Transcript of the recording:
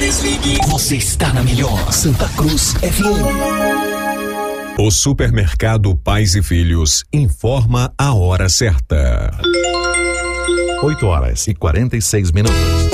desligue. Você está na melhor Santa Cruz FM. O Supermercado Pais e Filhos informa a hora certa. 8 horas e 46 minutos.